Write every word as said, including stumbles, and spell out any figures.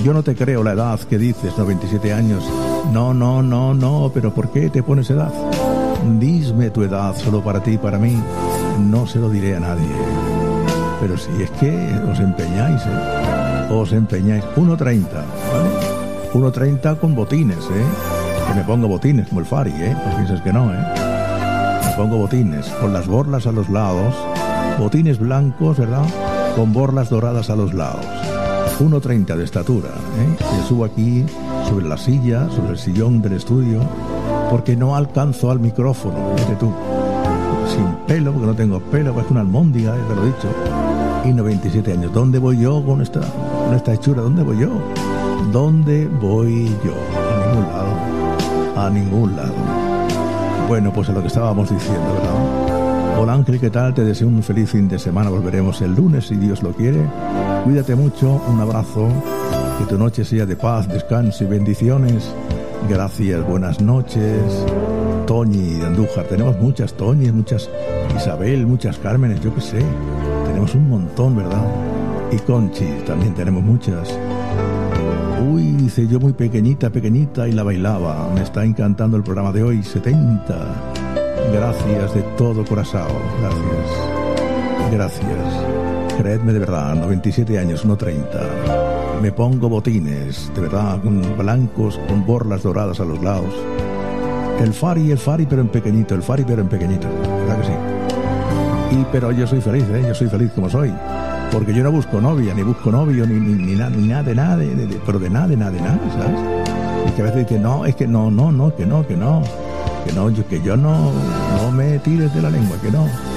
Yo no te creo la edad que dices, ¿no? veintisiete años. No, no, no, no, pero ¿por qué te pones edad? Dime tu edad, solo para ti y para mí. No se lo diré a nadie. Pero si es que os empeñáis, ¿eh? Os empeñáis. uno treinta, ¿vale? uno treinta con botines, ¿eh? Que me pongo botines, como el Fari, ¿eh? Pues piensas que no, ¿eh? Me pongo botines, con las borlas a los lados. Botines blancos, ¿verdad? Con borlas doradas a los lados. uno treinta de estatura, ¿eh? Me subo aquí sobre la silla, sobre el sillón del estudio, porque no alcanzo al micrófono, fíjate tú. Sin pelo, porque no tengo pelo, pues una almóndiga, ya te lo he dicho. Y noventa y siete años. ¿Dónde voy yo con esta, con esta hechura? ¿Dónde voy yo? ¿Dónde voy yo? A ningún lado. A ningún lado. Bueno, pues a lo que estábamos diciendo, ¿verdad? Hola Ángel, ¿qué tal? Te deseo un feliz fin de semana. Volveremos el lunes, si Dios lo quiere. Cuídate mucho, un abrazo. Que tu noche sea de paz, descanso y bendiciones. Gracias, buenas noches. Toñi de Andújar, tenemos muchas Toñis, muchas Isabel, muchas Cármenes, yo qué sé. Tenemos un montón, ¿verdad? Y Conchi, también tenemos muchas. Uy, dice, yo muy pequeñita, pequeñita y la bailaba. Me está encantando el programa de hoy, setenta. Gracias de todo corazón, gracias. Gracias. Creedme de verdad, noventa y siete años, no treinta. Me pongo botines, de verdad, blancos, con borlas doradas a los lados. El Fari, el Fari, pero en pequeñito, el Fari, pero en pequeñito, ¿verdad que sí? Y, pero yo soy feliz, ¿eh? Yo soy feliz como soy. Porque yo no busco novia, ni busco novio, ni, ni, ni, nada, ni nada de nada, de, de, pero de nada, de nada, de nada, ¿sabes? Y que a veces dicen, no, es que no, no, no, que no, que no, que no, yo, que yo no, no me tires de la lengua, que no.